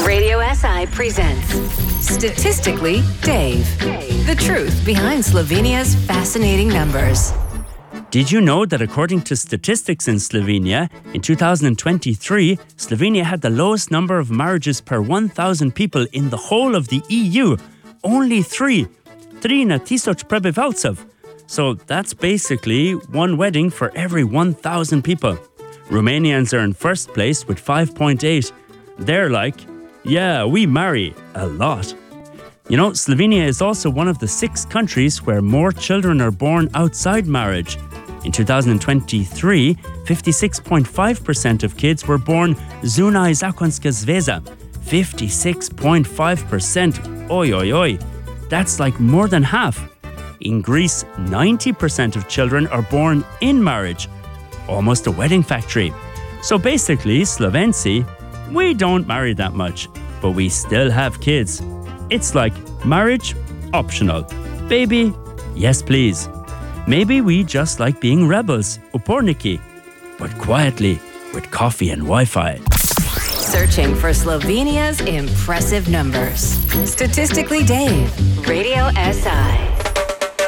Radio SI presents Statistically Dave. The truth behind Slovenia's fascinating numbers. Did you know that according to statistics in Slovenia, in 2023, Slovenia had the lowest number of marriages per 1,000 people in the whole of the EU? Only 3 na tisoč prebivalcev. So that's basically one wedding for every 1,000 people. Romanians are in first place with 5.8. They're like, yeah, we marry a lot. You know, Slovenia is also one of the 6 countries where more children are born outside marriage. In 2023, 56.5% of kids were born zunaj zakonska zveza. 56.5%. Oi, oi, oi. That's like more than half. In Greece, 90% of children are born in marriage. Almost a wedding factory. So basically, Slovenci, we don't marry that much, but we still have kids. It's like marriage, optional. Baby, yes please. Maybe we just like being rebels, uporniki, but quietly with coffee and Wi-Fi. Searching for Slovenia's impressive numbers. Statistically Dave, Radio SI.